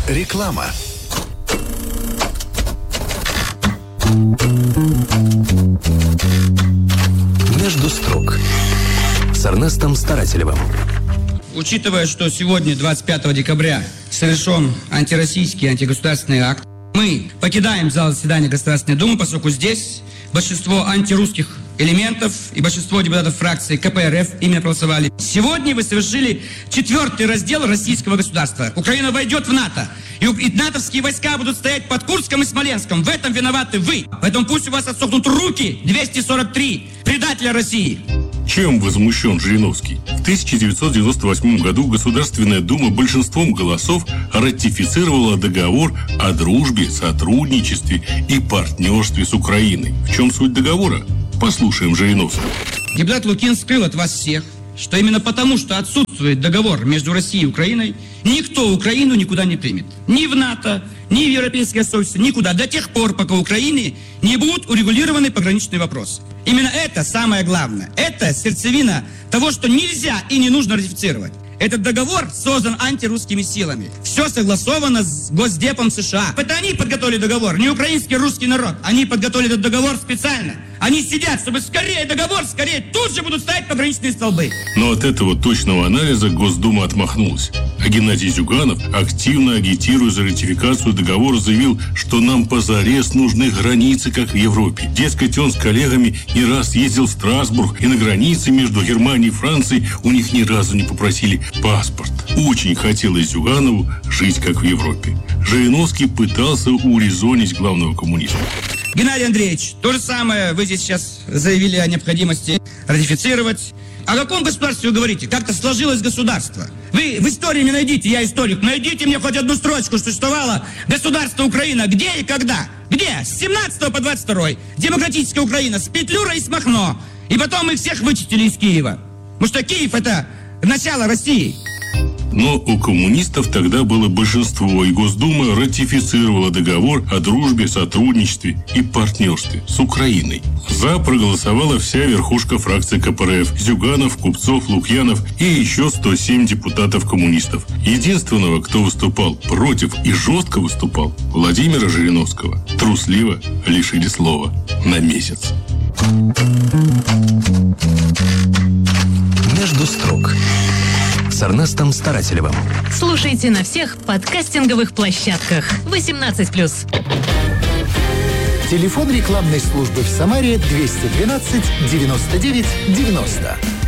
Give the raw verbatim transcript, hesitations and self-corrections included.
Реклама. Между строк с Эрнестом Старателевым. Учитывая, что сегодня, двадцать пятого декабря, совершен антироссийский антигосударственный акт, мы покидаем зал заседания Государственной Думы, поскольку здесь большинство антирусских элементов и большинство депутатов фракции ка пэ эр эф именно проголосовали. Сегодня вы совершили четвертый раздел российского государства. Украина войдет в НАТО. И, и натовские войска будут стоять под Курском и Смоленском. В этом виноваты вы. Поэтому пусть у вас отсохнут руки, двести сорок три предателя России. Чем возмущен Жириновский? В тысяча девятьсот девяносто восьмом году Государственная Дума большинством голосов ратифицировала договор о дружбе, сотрудничестве и партнерстве с Украиной. В чем суть договора? Послушаем Жириновского. Депутат Лукин скрыл от вас всех, что именно потому, что отсутствует договор между Россией и Украиной, никто Украину никуда не примет. Ни в НАТО, ни в Европейское сообщество, никуда. До тех пор, пока в Украине не будут урегулированы пограничные вопросы. Именно это самое главное. Это сердцевина того, что нельзя и не нужно ратифицировать. Этот договор создан антирусскими силами. Все согласовано с Госдепом США. Это они подготовили договор, не украинский русский народ. Они подготовили этот договор специально. Они сидят, чтобы скорее договор, скорее тут же будут ставить пограничные столбы. Но от этого точного анализа Госдума отмахнулась. А Геннадий Зюганов, активно агитируя за ратификацию договора, заявил, что нам позарез нужны границы, как в Европе. Дескать, он с коллегами не раз ездил в Страсбург, и на границе между Германией и Францией у них ни разу не попросили паспорт. Очень хотелось Зюганову жить, как в Европе. Жириновский пытался урезонить главного коммуниста. Геннадий Андреевич, то же самое вы здесь сейчас заявили о необходимости ратифицировать. О каком государстве вы говорите? Как-то сложилось государство. Вы в истории не найдите, я историк, найдите мне хоть одну строчку, что существовало государство Украина. Где и когда? Где? С семнадцатого по двадцать второй. Демократическая Украина с Петлюрой и с Махно. И потом мы всех вычистили из Киева. Потому что Киев — это начало России. Но у коммунистов тогда было большинство, и Госдума ратифицировала договор о дружбе, сотрудничестве и партнерстве с Украиной. За проголосовала вся верхушка фракции ка пэ эр эф: Зюганов, Купцов, Лукьянов и еще сто семь депутатов-коммунистов. Единственного, кто выступал против и жестко выступал, Владимира Жириновского, трусливо лишили слова на месяц. Между строк с Эрнестом Старателевым. Слушайте на всех подкастинговых площадках. восемнадцать плюс. Телефон рекламной службы в Самаре двести двенадцать девяносто девять девяносто.